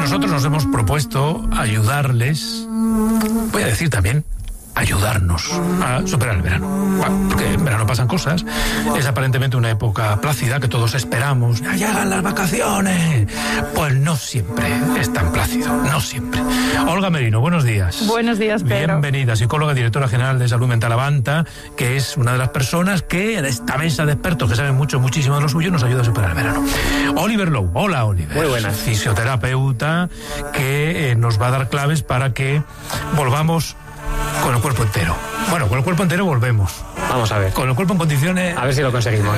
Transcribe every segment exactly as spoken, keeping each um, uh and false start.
nosotros nos hemos propuesto ayudarles, voy a decir también, ayudarnos a superar el verano. Bueno, porque en verano pasan cosas, es aparentemente una época plácida que todos esperamos, ya llegan las vacaciones. Pues no siempre es tan plácido, no siempre. Olga Merino, buenos días. Buenos días, Pedro. Bienvenida, psicóloga, directora general de Salud Mental Avanta, que es una de las personas que en esta mesa de expertos que saben mucho, muchísimo de lo suyo, nos ayuda a superar el verano. Oliver Lowe, hola Oliver. Muy buenas. Fisioterapeuta que eh, nos va a dar claves para que volvamos con el cuerpo entero. Bueno, con el cuerpo entero volvemos. Vamos a ver. Con el cuerpo en condiciones... A ver si lo conseguimos.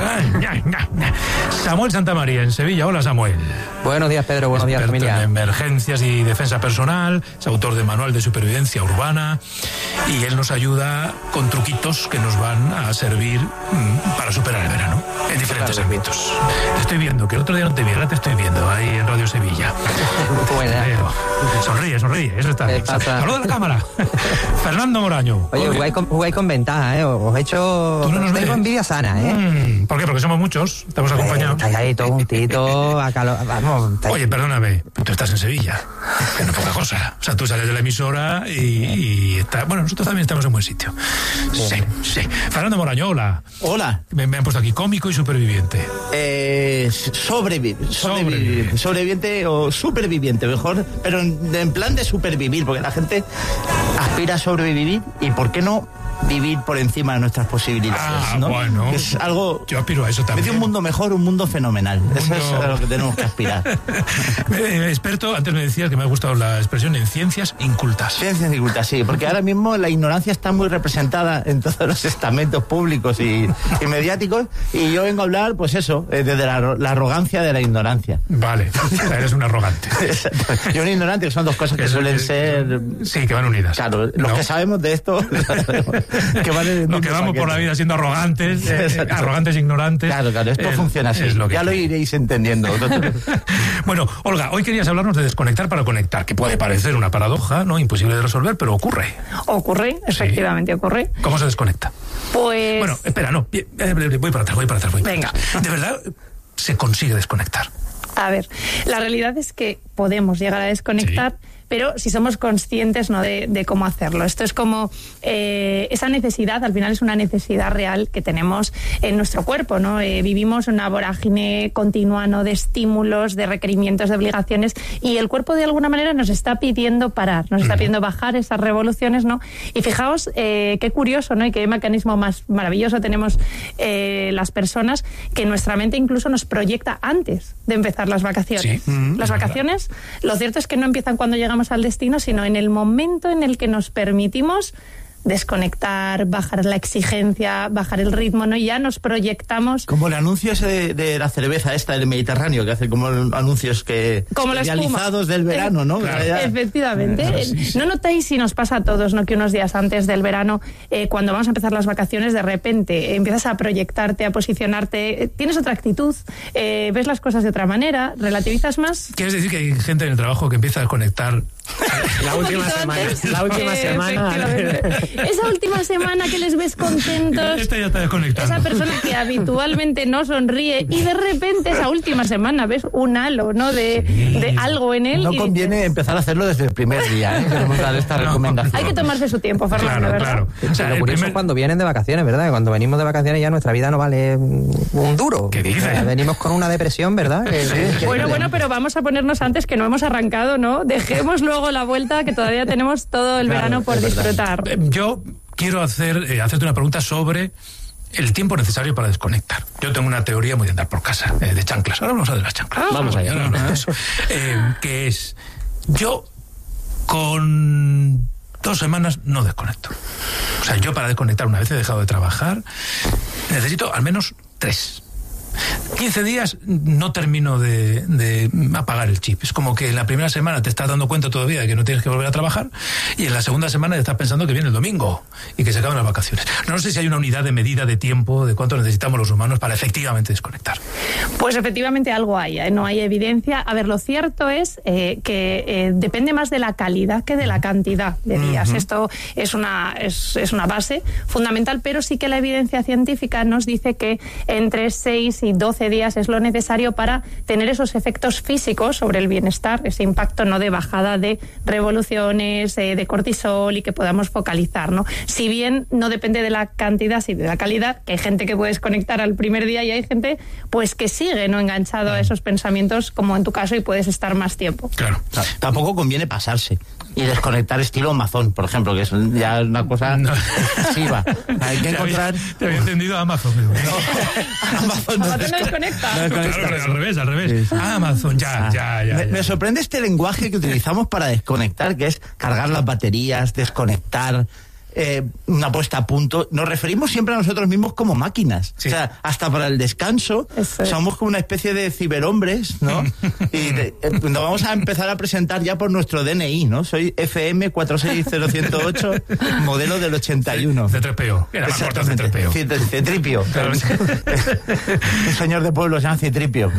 Samuel Santamaría, en Sevilla. Hola, Samuel. Buenos días, Pedro. Buenos días, Experto familia. en emergencias y defensa personal. Es autor de Manual de Supervivencia Urbana. Y él nos ayuda con truquitos que nos van a servir mmm, para superar el verano. En diferentes claro. ámbitos. Te estoy viendo, que el otro día no te vi, ahora te estoy viendo ahí en Radio Sevilla. Buena. Sonríe, sonríe. Eso está bien. Saluda a la cámara. Fernando Moraño. Oye, jugáis con, jugáis con ventaja, ¿eh? Os he hecho... ¿Tú no nos Tengo ves? envidia sana, ¿eh? Mm, ¿Por qué? Porque somos muchos. Estamos acompañados. Estáis ahí todo juntito, a calor... Vamos... Estáis... Oye, perdóname. Tú estás en Sevilla. Que no es poca cosa. O sea, tú sales de la emisora y, y está... Bueno, nosotros también estamos en buen sitio. Sí, sí. Fernando Moraño, hola. Hola. Me, me han puesto aquí cómico y superviviente. Eh, sobrevi sobreviviente. Sobreviviente o superviviente, mejor. Pero en, en plan de supervivir, porque la gente aspira a sobrevivir y ¿por qué no vivir por encima de nuestras posibilidades? Ah, ¿no? bueno. Es algo... Yo aspiro a eso también. Es un mundo mejor, un mundo fenomenal. Un Eso mundo... es a lo que tenemos que aspirar. eh, experto, antes me decías que me ha gustado la expresión en ciencias incultas. Ciencias incultas, sí, porque ahora mismo la ignorancia está muy representada en todos los estamentos públicos y, y mediáticos, y yo vengo a hablar, pues eso, desde la, la arrogancia de la ignorancia. Vale, eres un arrogante. Exacto. Y un ignorante, que son dos cosas que es, suelen es, ser... Sí, que van unidas. Claro, los no. que sabemos de esto... que van los que vamos por la vida siendo arrogantes, eh, arrogantes ignorantes. Claro, claro, esto eh, funciona así. Lo ya lo iréis entendiendo. Bueno, Olga, hoy querías hablarnos de desconectar para conectar, que puede parecer una paradoja, ¿no? Imposible de resolver, pero ocurre. Ocurre, efectivamente sí. ocurre. ¿Cómo se desconecta? Pues... Bueno, espera, no, voy para atrás, voy para atrás, voy para Venga. atrás. ¿De verdad se consigue desconectar? A ver, la realidad es que podemos llegar a desconectar, sí. pero si somos conscientes, ¿no?, de, de cómo hacerlo. Esto es como eh, esa necesidad, al final es una necesidad real que tenemos en nuestro cuerpo, ¿no? Eh, vivimos una vorágine continua, ¿no?, de estímulos, de requerimientos, de obligaciones, y el cuerpo de alguna manera nos está pidiendo parar, nos está pidiendo bajar esas revoluciones, ¿no? Y fijaos eh, qué curioso, ¿no?, y qué mecanismo más maravilloso tenemos eh, las personas, que nuestra mente incluso nos proyecta antes de empezar las vacaciones. Sí. Mm-hmm. Las vacaciones, lo cierto es que no empiezan cuando llegamos al destino, sino en el momento en el que nos permitimos desconectar, bajar la exigencia, bajar el ritmo, ¿no? Y ya nos proyectamos... Como el anuncio ese de, de la cerveza esta del Mediterráneo, que hace como anuncios que... Como realizados del verano, ¿no? Claro. Ya... Efectivamente. Claro, sí, sí. ¿No notáis, si nos pasa a todos, ¿no?, que unos días antes del verano, eh, cuando vamos a empezar las vacaciones, de repente eh, empiezas a proyectarte, a posicionarte, eh, tienes otra actitud, eh, ves las cosas de otra manera, relativizas más? ¿Quieres decir que hay gente en el trabajo que empieza a conectar la última semana? La última eh, semana... Esa última semana que les ves contentos, esta ya está desconectando. esa persona que habitualmente no sonríe, y de repente esa última semana ves un halo, ¿no?, de, sí. de algo en él. No y conviene dices... empezar a hacerlo desde el primer día, ¿eh? Queremos dar esta no, recomendación. Hay que tomarse su tiempo, Fernando, claro, ¿verdad? Claro. O sea, lo curioso primer... es cuando vienen de vacaciones, ¿verdad? Cuando venimos de vacaciones ya nuestra vida no vale un duro. ¿Qué dices? O sea, venimos con una depresión, ¿verdad? Que, sí. que, bueno, que... bueno, pero vamos a ponernos antes, que no hemos arrancado, ¿no? Dejemos luego la vuelta, que todavía tenemos todo el claro, verano por disfrutar. Yo quiero hacer, eh, hacerte una pregunta sobre el tiempo necesario para desconectar. Yo tengo una teoría muy de andar por casa, eh, de chanclas. Ahora vamos a ver las chanclas. Ah, vamos allá. Ahora hablamos de eso. Eh, que es, yo con dos semanas no desconecto. O sea, yo para desconectar, una vez he dejado de trabajar, necesito al menos tres. quince días no termino de, de apagar el chip. Es como que en la primera semana te estás dando cuenta todavía de que no tienes que volver a trabajar, y en la segunda semana te estás pensando que viene el domingo y que se acaban las vacaciones. No sé si hay una unidad de medida de tiempo de cuánto necesitamos los humanos para efectivamente desconectar. Pues efectivamente algo hay, ¿eh? No hay evidencia. A ver, lo cierto es eh, que eh, depende más de la calidad que de la cantidad de días. Uh-huh. Esto es una, es, es una base fundamental, pero sí que la evidencia científica nos dice que entre seis y y doce días es lo necesario para tener esos efectos físicos sobre el bienestar, ese impacto no de bajada de revoluciones, eh, de cortisol y que podamos focalizar, ¿no? Si bien no depende de la cantidad, sino de la calidad, que hay gente que puede desconectar al primer día y hay gente pues que sigue no enganchado a esos pensamientos, como en tu caso, y puedes estar más tiempo. Claro. O sea, tampoco conviene pasarse y desconectar estilo Amazon, por ejemplo, que es ya una cosa No. excesiva. Hay que Te encontrar... había, te había entendido Amazon. No, Amazon no Amazon no desco- desconecta. no Claro, desconecta. al revés, al revés. Sí, sí. Ah, Amazon, ya, Ah, ya, ya. Me, ya. me sorprende este lenguaje que utilizamos para desconectar, que es cargar las baterías, desconectar, eh, una puesta a punto. Nos referimos siempre a nosotros mismos como máquinas. Sí. O sea, hasta para el descanso Eso es. somos como una especie de ciberhombres, ¿no? Y de- eh, nos vamos a empezar a presentar ya por nuestro D N I, ¿no? Soy F M cuatro seis cero uno cero ocho, modelo del ochenta y uno. C tres P O. Era más corto C tres P O. Exactamente. Citripio. Claro. Un señor de pueblo se llama Citripio.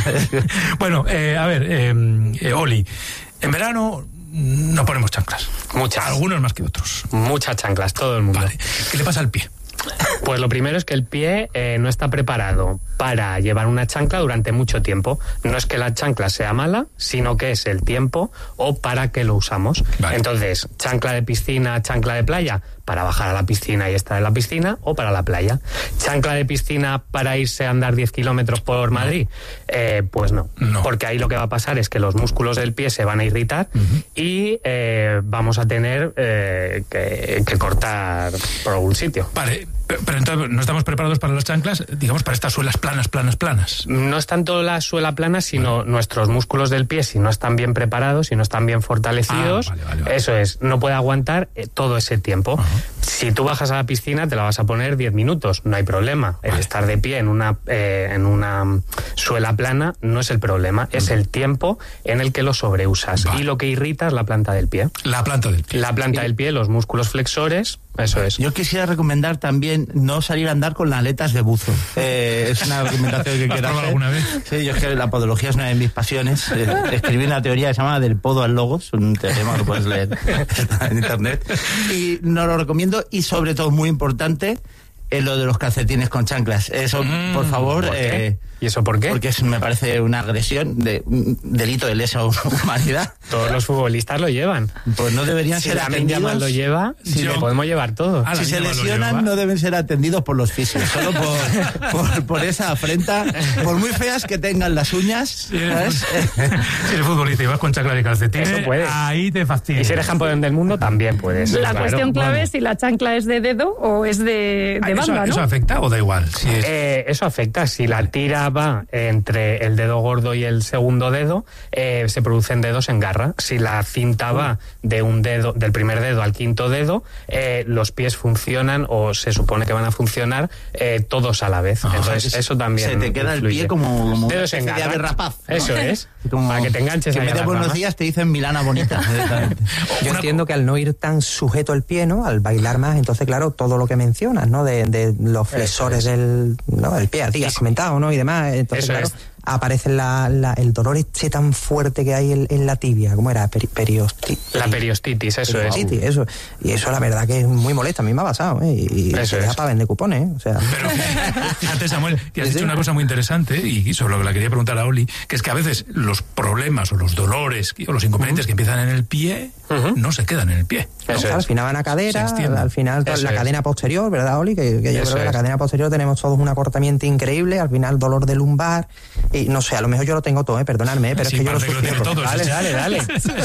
Bueno, eh, a ver, eh, eh, Oli, en verano no ponemos chanclas. Muchas. Algunos más que otros. Muchas chanclas, todo el mundo. Vale. ¿Qué le pasa al pie? Pues lo primero es que el pie eh, no está preparado para llevar una chancla durante mucho tiempo. No es que la chancla sea mala, sino que es el tiempo o para qué lo usamos. Vale. Entonces, chancla de piscina, chancla de playa, para bajar a la piscina y estar en la piscina, o para la playa. Chancla de piscina para irse a andar diez kilómetros por Madrid, eh, pues no. No. Porque ahí lo que va a pasar es que los músculos del pie se van a irritar Uh-huh. y eh, vamos a tener eh, que, que cortar por algún sitio. Vale, pe- pero entonces no estamos preparados para las chanclas, digamos, para estas suelas planas, planas, planas. No es tanto la suela plana, sino nuestros músculos del pie, si no están bien preparados, si no están bien fortalecidos, Ah, vale, vale, vale. eso es, no puede aguantar eh, todo ese tiempo. Ajá. Si tú bajas a la piscina, te la vas a poner diez minutos, no hay problema. El Vale. estar de pie en una, eh, en una mm, suela plana no es el problema, es el tiempo en el que lo sobreusas. Vale. Y lo que irrita es la planta del pie. La planta del pie. La planta del pie, los músculos flexores, eso es. Yo quisiera recomendar también no salir a andar con aletas de buzo. Eh, es una recomendación que ¿Lo has quiero probado hacer. alguna vez? Sí, yo es que la podología es una de mis pasiones. Eh, escribí una teoría que se llama del podo al logos, un teorema que lo puedes leer está en internet. Y no lo recomiendo, y sobre todo, muy importante, es lo de los calcetines con chanclas. Eso, Mm, por favor... ¿por qué? eh, ¿Y eso por qué? Porque es, me parece una agresión, de un delito de lesa humanidad. Todos los futbolistas lo llevan. Pues no deberían Si ser la Lamine atendidos. Yamal lo lleva, Sí, lo yo- podemos llevar todo. Ah, la Si se niña lo lesionan, lleva. no deben ser atendidos por los fisios, solo por, por, por esa afrenta, por muy feas que tengan las uñas, Si eres, ¿sabes? si eres futbolista y vas con chanclas y calcetines, Eso puedes. ahí te fastidias. Y si eres campeón del mundo, también puedes. La claro. cuestión clave bueno. es si la chancla es de dedo o es de, Ah, de ¿eso, banda, ¿no? ¿Eso afecta o da igual? Si es- Eh, eso afecta. Si la tira va entre el dedo gordo y el segundo dedo, eh, se producen dedos en garra. Si la cinta va de un dedo, del primer dedo al quinto dedo, eh, los pies funcionan, o se supone que van a funcionar, eh, todos a la vez. Ajá. Entonces eso también Se te queda el influye. pie como, como una Dedos en especie de garra. ave rapaz, ¿no? Eso es. Como para que te enganches que ahí en a vez de las buenos ramas. días te dicen Milana bonita. directamente. Yo Una entiendo que al no ir tan sujeto el pie, ¿no? Al bailar más, entonces, claro, todo lo que mencionas, ¿no? De, de los flexores del, ¿no? del pie, a ti has comentado, ¿no? Y demás. Entonces, Eso claro, es. aparece la, la- el dolor este tan fuerte que hay en, en la tibia. ¿Cómo era? Peri, periosti- La periostitis, eso es. periostitis, eso. Y eso, la verdad, que es muy molesto. A mí me ha pasado, ¿eh? Y, y Eso te deja es. para vender cupones, ¿eh? O sea... Pero fíjate, Samuel, que has Sí, dicho sí. una cosa muy interesante y sobre lo que le quería preguntar a Oli, que es que a veces los problemas o los dolores o los inconvenientes que empiezan en el pie Ujú. no se quedan en el pie. ¿no? Eso Claro, al es. final van a cadera, Se extienden. al final Eso la es. cadena posterior, ¿verdad, Oli? Que, que yo Eso creo que la es. cadena posterior tenemos todos un acortamiento increíble, al final dolor de lumbar, y no sé, a lo mejor yo lo tengo todo, ¿eh? Perdonadme, ¿eh? Pero Sí, es que yo lo parece que lo sufro. tiene todo. Dale, sí. dale, dale.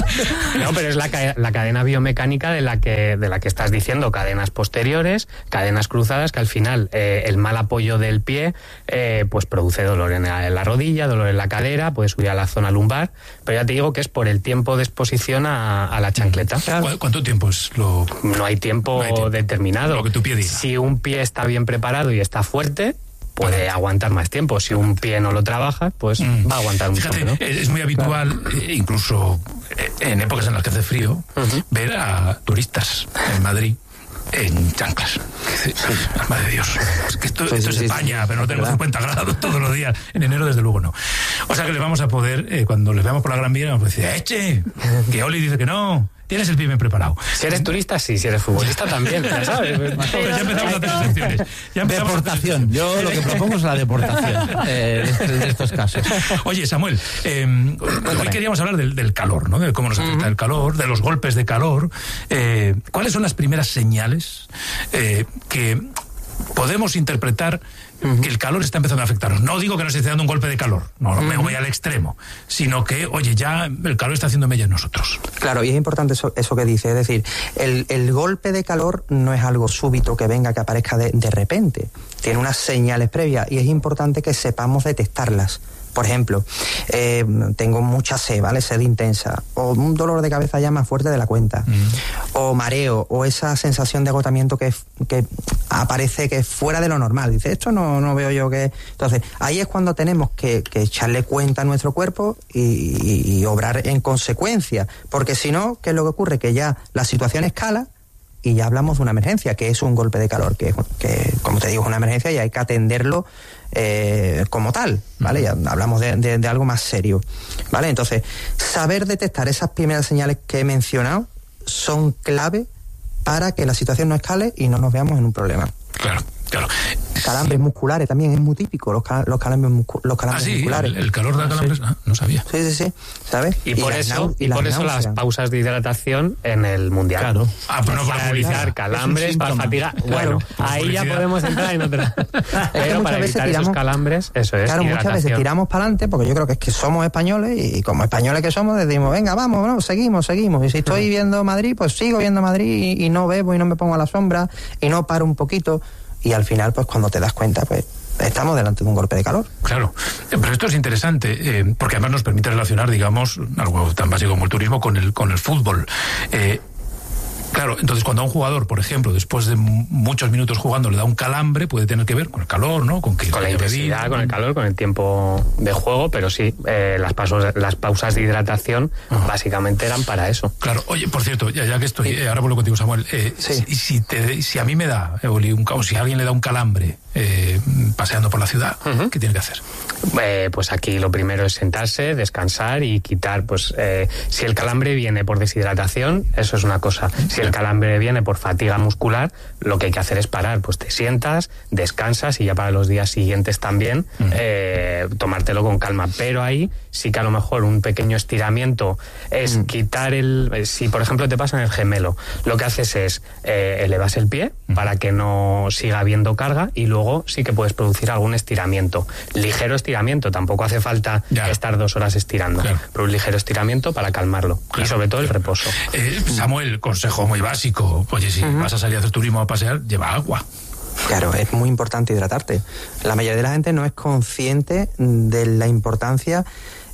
No, pero es la, ca- la cadena biomecánica de la que de la que estás diciendo, cadenas posteriores, cadenas cruzadas, que al final eh, el mal apoyo del pie eh, pues produce dolor en la, en la rodilla, dolor en la cadera, puede subir a la zona lumbar, pero ya te digo que es por el tiempo de exposición a, a la chancleta. ¿Cu- ¿Cuánto tiempo es lo...? No hay tiempo, No hay tiempo. determinado. Lo que tu pie diga. Si un pie está bien preparado y está fuerte, puede aguantar más tiempo. Si un pie no lo trabaja, pues Mm. va a aguantar mucho Fíjate, menos. es muy habitual, eh, incluso eh, en épocas en las que hace frío, Ujú. ver a turistas en Madrid en chanclas. Sí, madre de Dios. Es que esto, Sí, esto sí, es sí, España, sí, pero no es tenemos verdad. cincuenta grados todos los días. En enero, desde luego, no. O sea que les vamos a poder, eh, cuando les veamos por la Gran Vía, vamos a decir, ¡eche! Que Oli dice que no. tienes el pie bien preparado. Si eres turista, sí, si eres futbolista también, ya sabes. Ya empezamos a hacer excepciones. Ya empezamos deportación. Yo lo que propongo es la deportación eh, de estos casos. Oye, Samuel, eh, hoy queríamos hablar del, del calor, ¿no? De cómo nos afecta uh-huh. el calor, de los golpes de calor. Eh, ¿Cuáles son las primeras señales eh, que podemos interpretar que el calor está empezando a afectarnos? No digo que nos esté dando un golpe de calor, no, no me voy al extremo, sino que, oye, ya el calor está haciendo mella en nosotros. Claro, y es importante eso, eso que dice, es decir, el, el golpe de calor no es algo súbito que venga, que aparezca de, de repente, tiene unas señales previas y es importante que sepamos detectarlas. Por ejemplo, eh, tengo mucha sed, ¿vale? Sed intensa, o un dolor de cabeza ya más fuerte de la cuenta, mm. o mareo, o esa sensación de agotamiento que, que aparece que es fuera de lo normal. Dice, esto no, no veo yo que... Entonces, ahí es cuando tenemos que, que echarle cuenta a nuestro cuerpo y, y, y obrar en consecuencia, porque si no, ¿qué es lo que ocurre? Que ya la situación escala y ya hablamos de una emergencia, que es un golpe de calor, que, que como te digo, es una emergencia y hay que atenderlo eh, como tal, ¿vale? Ya hablamos de, de, de algo más serio, ¿vale? Entonces, saber detectar esas primeras señales que he mencionado son clave para que la situación no escale y no nos veamos en un problema. Claro, claro. Calambres musculares también es muy típico, los, cal- los calambres, muscu- los calambres ah, sí, musculares. El, el calor da calambres, ah, no sabía. Sí, sí, sí, ¿sabes? Y, y por eso, nau- y por eso las pausas de hidratación en el Mundial. Claro. Ah, pero no para evitar calambres, para fatigar. Claro. Bueno, ahí ya podemos entrar en otra. Pero para evitar tiramos, esos calambres, eso es. Claro, muchas veces tiramos para adelante porque yo creo que es que somos españoles y como españoles que somos decimos, venga, vamos, no, seguimos, seguimos. Y si estoy viendo Madrid, pues sigo viendo Madrid y, y no bebo y no me pongo a la sombra y no paro un poquito. Y al final, pues cuando te das cuenta, pues estamos delante de un golpe de calor. Claro, pero esto es interesante, eh, porque además nos permite relacionar, digamos, algo tan básico como el turismo con el, con el fútbol. Eh, Claro, entonces cuando a un jugador, por ejemplo, después de m- muchos minutos jugando le da un calambre, puede tener que ver con el calor, ¿no? Con, que con la intensidad, bebido, con el calor, con el tiempo de juego, pero sí, eh, las, pausas, las pausas de hidratación uh-huh. básicamente eran para eso. Claro, oye, por cierto, ya, ya que estoy, eh, ahora vuelvo contigo, Samuel, eh, sí. si, si, te, si a mí me da, eh, un, o si a alguien le da un calambre eh, paseando por la ciudad, uh-huh. ¿qué tiene que hacer? Eh, pues aquí lo primero es sentarse, descansar y quitar, pues, eh, si el calambre viene por deshidratación, eso es una cosa. Si el calambre viene por fatiga muscular, lo que hay que hacer es parar, pues te sientas, descansas y ya para los días siguientes también uh-huh. eh, tomártelo con calma. Pero ahí sí que a lo mejor un pequeño estiramiento es uh-huh. quitar el... Si por ejemplo te pasa en el gemelo, lo que haces es eh, elevas el pie uh-huh. para que no siga habiendo carga y luego sí que puedes producir algún estiramiento. Ligero estiramiento, tampoco hace falta ya. estar dos horas estirando, claro. pero un ligero estiramiento para calmarlo claro. y sobre todo el reposo. Eh, Samuel, consejo muy básico, oye, si uh-huh. vas a salir a hacer turismo a pasear, lleva agua. Claro, es muy importante hidratarte. La mayoría de la gente no es consciente de la importancia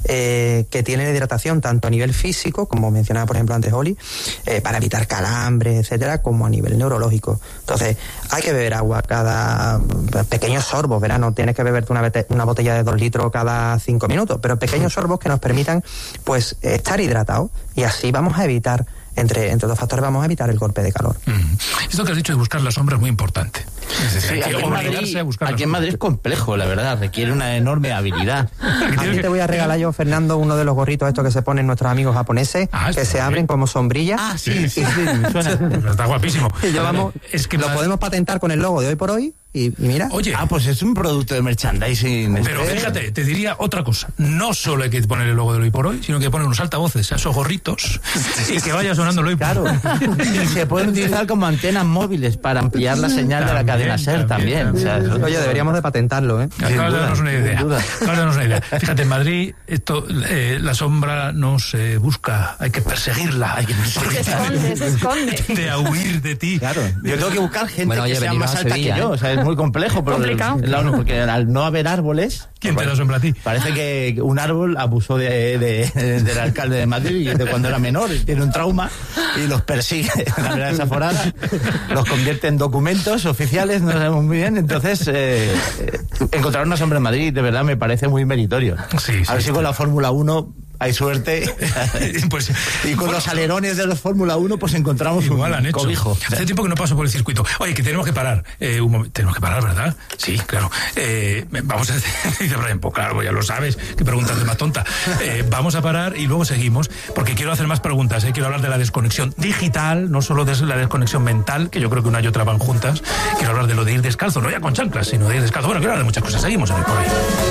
eh, que tiene la hidratación, tanto a nivel físico, como mencionaba por ejemplo antes Oli, eh, para evitar calambres, etcétera, como a nivel neurológico. Entonces, hay que beber agua cada pequeños sorbos, ¿verdad? No tienes que beberte una, bete- una botella de dos litros cada cinco minutos, pero pequeños sorbos que nos permitan, pues, estar hidratados y así vamos a evitar Entre, entre dos factores vamos a evitar el golpe de calor. Mm. Esto que has dicho de buscar la sombra es muy importante. Es decir, sí, hay que aquí obligarse Madrid, a buscar aquí en Madrid es complejo, la verdad, requiere una enorme habilidad. A ti te voy a regalar yo, Fernando, uno de los gorritos estos que se ponen nuestros amigos japoneses, ah, que se bien. abren como sombrillas. Ah, sí, sí, sí, sí suena. Está guapísimo. Y llevamos, es que lo más... podemos patentar con el logo de Hoy por Hoy. Y, y mira. Oye, ah, pues es un producto de merchandising. Pero fíjate, te diría otra cosa. No solo hay que poner el logo de Hoy por Hoy, sino que poner unos altavoces a esos gorritos y que vaya sonando Hoy por Hoy. Claro. Y se pueden utilizar como antenas móviles para ampliar la señal también, de la cadena SER también. también. O sea, oye, deberíamos de patentarlo, ¿eh? Acabas de darnos una idea. Acabas de darnos una idea. Fíjate, en Madrid esto, eh, la sombra no se busca, hay que perseguirla. Hay que perseguirla. Se esconde, se esconde. De a huir de ti. Claro. Yo tengo que buscar gente bueno, oye, que sea más alta Sevilla, que yo. O sea, es muy complejo. Pero complicado. El, porque al no haber árboles... ¿Quién te da sombra a ti? Parece que un árbol abusó de, de, de, del alcalde de Madrid de cuando era menor, y tiene un trauma y los persigue de manera desaforada, los convierte en documentos oficiales, no sabemos muy bien. Entonces, eh, encontrar una sombra en Madrid de verdad me parece muy meritorio. Sí, sí, a ver si con la Fórmula uno hay suerte. Pues, y con bueno, los alerones de los Fórmula uno, pues encontramos igual un han hecho. cobijo. Hace tiempo que no paso por el circuito. Oye, que tenemos que parar. Eh, un momento. Tenemos que parar, ¿verdad? Sí, claro. Eh, vamos a... Dice Brian, pues claro, ya lo sabes. Qué pregunta más tonta. Eh, vamos a parar y luego seguimos, porque quiero hacer más preguntas. Eh. Quiero hablar de la desconexión digital, no solo de la desconexión mental, que yo creo que una y otra van juntas. Quiero hablar de lo de ir descalzo, no ya con chanclas, sino de ir descalzo. Bueno, quiero hablar de muchas cosas. Seguimos en el Por Hoy.